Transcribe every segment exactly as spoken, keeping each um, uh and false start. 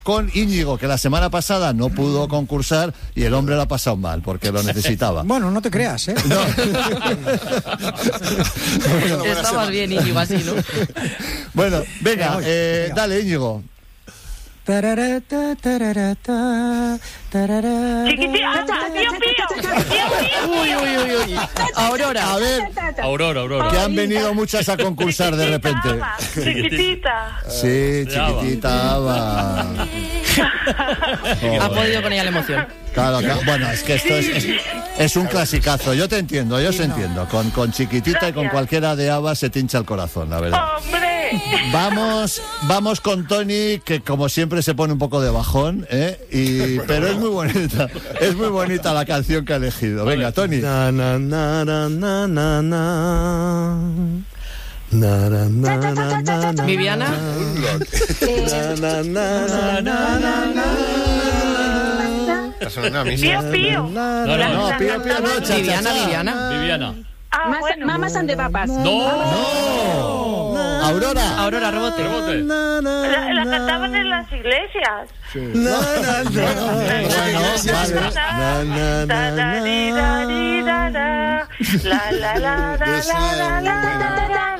Con Íñigo, que la semana pasada no pudo concursar y el hombre lo ha pasado mal porque lo necesitaba. Bueno, no te creas, ¿eh? No. Estabas bien, Íñigo, así, ¿no? Bueno, venga, eh, dale, Íñigo. Chiquitita, tío Pío, tío Pío. Uy, uy, uy, uy. Aurora. A ver, Aurora, Aurora. que han venido muchas a concursar de repente. Chiquitita. Sí, chiquitita Ava. Ha podido con ella la emoción. Claro, claro. Bueno, es que esto es, es, es un clasicazo. Yo te entiendo, yo os entiendo. Con, con chiquitita y con cualquiera de Ava se te hincha el corazón, la verdad. ¡Hombre! Vamos, vamos con Tony, que como siempre se pone un poco de bajón, ¿eh? Y, pero es muy bonita, es muy bonita la canción que ha elegido. Venga, Tony. Na, na, na, na, na, na, na. Na, na, na, na, na, na. Viviana. Na, na, na, na, na, na. Pío Pío. No, no, No, Pío, Pío, no, cha, Viviana, cha, cha. Viviana. Viviana. Ah, bueno. Mamas and the Papas. No. No, Aurora. Aurora, rebote. Rebote. La, la cantaban en las iglesias. Na, na, na. Bueno, vale. Na, na, na, na. La la la la la la la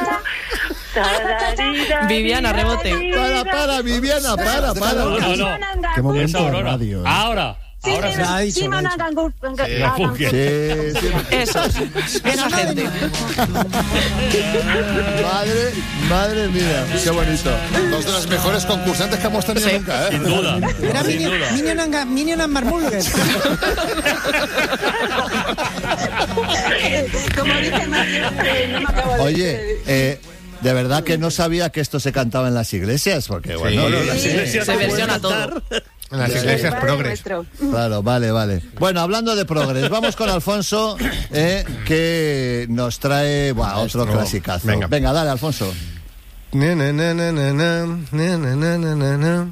la. Viviana, rebote. Para, para, Viviana, para, para. No, no, no. Qué Es momento de Aurora. radio. ¿eh? Ahora. Ahora sí. ha dicho, lo ha dicho. Sí, sí. Eso. Esa gente. Madre, madre mía, qué bonito. Dos de las mejores concursantes que hemos tenido Sí. nunca, ¿eh? Sin duda. Era Sin Minion, duda. Minion and, Minion and Marmulger. Como dice Mario, eh, no me acabo de Oye, eh, de verdad que no sabía que esto se cantaba en las iglesias, porque bueno, Bueno, sí, las iglesias Se versiona todo. En las iglesias progres. nuestro. claro, vale, vale. Bueno, hablando de progres, vamos con Alfonso, eh, que nos trae buah, otro clasicazo. Venga. Venga, dale, Alfonso. Na, na, na, na, na, na, na, na, na, na, na.